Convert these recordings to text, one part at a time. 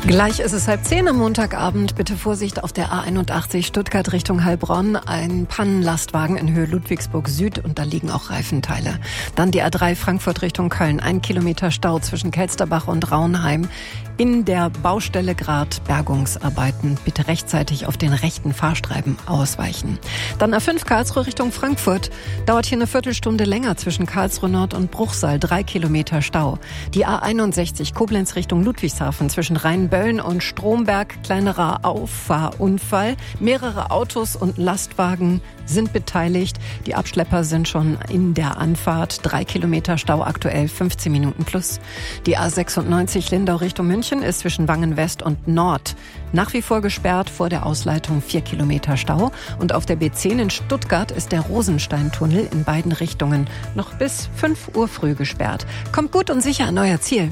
Gleich ist es 9:30 am Montagabend. Bitte Vorsicht auf der A81 Stuttgart Richtung Heilbronn. Ein Pannenlastwagen in Höhe Ludwigsburg Süd und da liegen auch Reifenteile. Dann die A3 Frankfurt Richtung Köln. 1 Kilometer Stau zwischen Kelsterbach und Raunheim. In der Baustelle Grad Bergungsarbeiten. Bitte rechtzeitig auf den rechten Fahrstreifen ausweichen. Dann A5 Karlsruhe Richtung Frankfurt. Dauert hier eine Viertelstunde länger zwischen Karlsruhe Nord und Bruchsal. 3 Kilometer Stau. Die A61 Koblenz Richtung Ludwigshafen zwischen Rheinböllen und Stromberg. Kleinerer Auffahrunfall. Mehrere Autos und Lastwagen sind beteiligt. Die Abschlepper sind schon in der Anfahrt. 3 Kilometer Stau aktuell, 15 Minuten plus. Die A96 Lindau Richtung München ist zwischen Wangen West und Nord nach wie vor gesperrt. Vor der Ausleitung 4 Kilometer Stau. Und auf der B10 in Stuttgart ist der Rosensteintunnel in beiden Richtungen noch bis 5 Uhr früh gesperrt. Kommt gut und sicher an euer Ziel.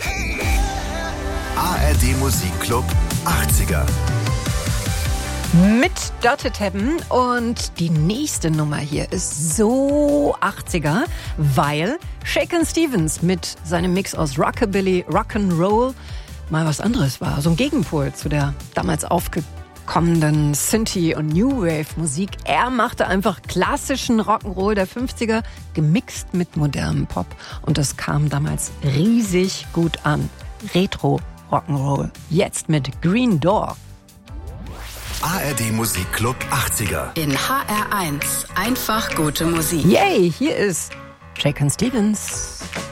ARD Musikclub 80er. Mit Dotted Heaven und die nächste Nummer hier ist so 80er, weil Shakin' Stevens mit seinem Mix aus Rockabilly, Rock'n'Roll mal was anderes war. So ein Gegenpol zu der damals aufgekommenen Synthie- und New Wave-Musik. Er machte einfach klassischen Rock'n'Roll der 50er, gemixt mit modernem Pop. Und das kam damals riesig gut an. Retro Rock'n'Roll. Jetzt mit Green Door. ARD Musikclub 80er. In HR1 einfach gute Musik. Yay, hier ist Shakin' Stevens.